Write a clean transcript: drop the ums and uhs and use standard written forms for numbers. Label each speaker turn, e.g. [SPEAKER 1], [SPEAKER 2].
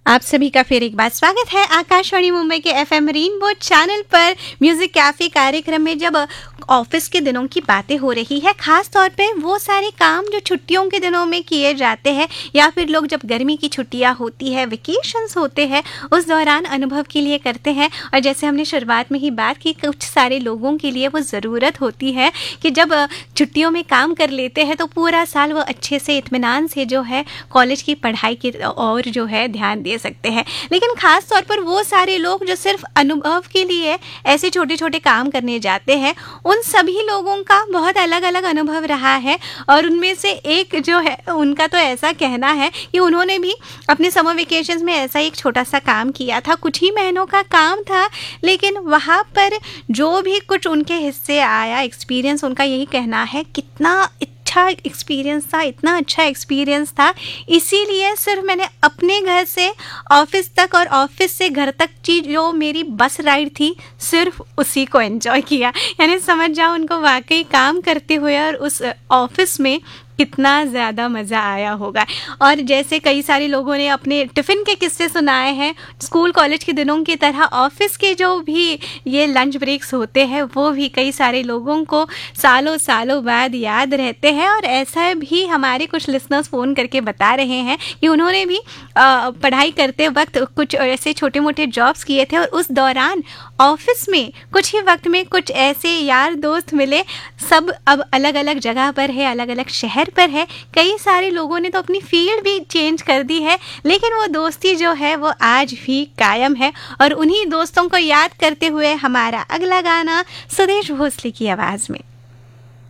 [SPEAKER 1] आप सभी का फिर एक बार स्वागत है आकाशवाणी मुंबई के एफएम रेनबो चैनल पर म्यूजिक कैफे कार्यक्रम में। जब ऑफिस के दिनों की बातें हो रही है, खास तौर पे वो सारे काम जो छुट्टियों के दिनों में किए जाते हैं या फिर लोग जब गर्मी की छुट्टियां होती है, वेकेशंस होते हैं, उस दौरान अनुभव के लिए करते हैं। और जैसे हमने शुरुआत में ही बात की, कुछ सारे लोगों के लिए वो ज़रूरत होती है कि जब छुट्टियों में काम कर लेते हैं तो पूरा साल वो अच्छे से इत्मीनान से जो है कॉलेज की पढ़ाई की और जो है ध्यान दे सकते हैं। लेकिन खास तौर पर वो सारे लोग जो सिर्फ अनुभव के लिए ऐसे छोटे छोटे काम करने जाते हैं, उन सभी लोगों का बहुत अलग अलग अनुभव रहा है। और उनमें से एक जो है, उनका तो ऐसा कहना है कि उन्होंने भी अपने समर वेकेशंस में ऐसा एक छोटा सा काम किया था। कुछ ही महीनों का काम था, लेकिन वहाँ पर जो भी कुछ उनके हिस्से आया एक्सपीरियंस, उनका यही कहना है कितना अच्छा एक्सपीरियंस था, इतना अच्छा एक्सपीरियंस था। इसीलिए सिर्फ मैंने अपने घर से ऑफिस तक और ऑफिस से घर तक की जो मेरी बस राइड थी, सिर्फ उसी को एंजॉय किया। यानी समझ जाओ उनको वाकई काम करते हुए और उस ऑफिस में कितना ज़्यादा मज़ा आया होगा। और जैसे कई सारे लोगों ने अपने टिफ़िन के किस्से सुनाए हैं, स्कूल कॉलेज के दिनों की तरह ऑफिस के जो भी ये लंच ब्रेक्स होते हैं वो भी कई सारे लोगों को सालों सालों बाद याद रहते हैं। और ऐसा भी हमारे कुछ लिसनर्स फ़ोन करके बता रहे हैं कि उन्होंने भी पढ़ाई करते वक्त कुछ ऐसे छोटे मोटे जॉब्स किए थे और उस दौरान ऑफिस में कुछ ही वक्त में कुछ ऐसे यार दोस्त मिले। सब अब अलग अलग जगह पर है, अलग अलग शहर पर है। कई सारे लोगों ने तो अपनी फील्ड भी चेंज कर दी है, लेकिन वो दोस्ती जो है वो आज भी कायम है। और उन्हीं दोस्तों को याद करते हुए हमारा अगला गाना सुदेश भोसले की आवाज़ में।